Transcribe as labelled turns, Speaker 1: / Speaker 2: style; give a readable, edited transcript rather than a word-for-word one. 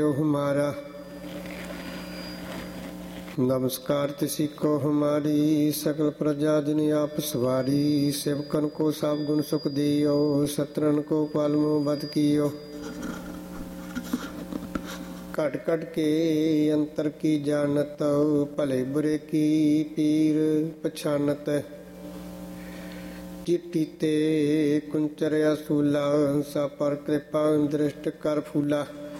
Speaker 1: हमारा नमस्कार तिसी को हमारी सकल प्रजा जिन आप सवारी सेवकन को सब गुण सुख दियो सत्रन को पालमो बद कियो घट घट के अंतर की जानत भले बुरे की पीर पछानत चिट्ठी ते कुंचर असूला सा पर कृपा दृष्ट कर फूला